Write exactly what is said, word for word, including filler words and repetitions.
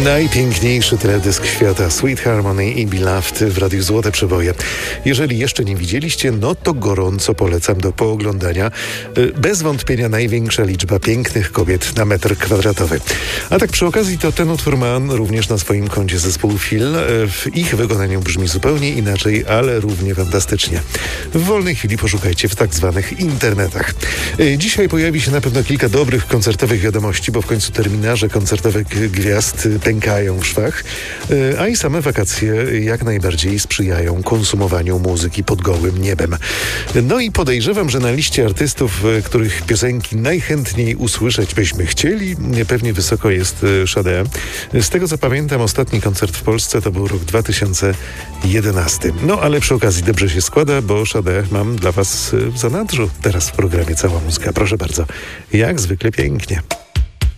Najpiękniejszy teledysk świata, Sweet Harmony i Beloved w Radiu Złote Przeboje. Jeżeli jeszcze nie widzieliście, no to gorąco polecam do pooglądania. Bez wątpienia największa liczba pięknych kobiet na metr kwadratowy. A tak przy okazji to ten utwór ma również na swoim koncie zespół Feel. W ich wykonaniu brzmi zupełnie inaczej, ale równie fantastycznie. W wolnej chwili poszukajcie w tak zwanych internetach. Dzisiaj pojawi się na pewno kilka dobrych koncertowych wiadomości, bo w końcu terminarze koncertowych gwiazd pękają w szwach, a i same wakacje jak najbardziej sprzyjają konsumowaniu muzyki pod gołym niebem. No i podejrzewam, że na liście artystów, których piosenki najchętniej usłyszeć byśmy chcieli, pewnie wysoko jest Sade. Z tego co pamiętam, ostatni koncert w Polsce to był rok dwa tysiące jedenasty. No ale przy okazji dobrze się składa, bo Sade mam dla was w zanadrzu teraz w programie Cała Muzyka. Proszę bardzo, jak zwykle pięknie.